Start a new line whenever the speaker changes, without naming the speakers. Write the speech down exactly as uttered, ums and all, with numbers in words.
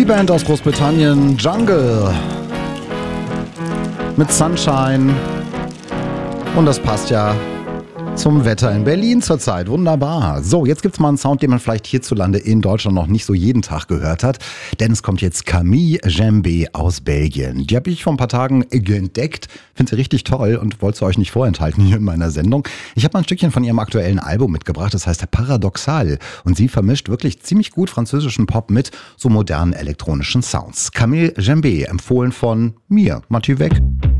Band aus Großbritannien, Jungle. Mit Sunshine. Und das passt ja zum Wetter in Berlin zurzeit. Wunderbar. So, jetzt gibt's mal einen Sound, den man vielleicht hierzulande in Deutschland noch nicht so jeden Tag gehört hat. Denn es kommt jetzt Camille Jambé aus Belgien. Die habe ich vor ein paar Tagen entdeckt. Finde sie richtig toll und wollte sie euch nicht vorenthalten hier in meiner Sendung. Ich habe mal ein Stückchen von ihrem aktuellen Album mitgebracht. Das heißt Paradoxal. Und sie vermischt wirklich ziemlich gut französischen Pop mit so modernen elektronischen Sounds. Camille Jambé, empfohlen von mir, Mathieu Weck.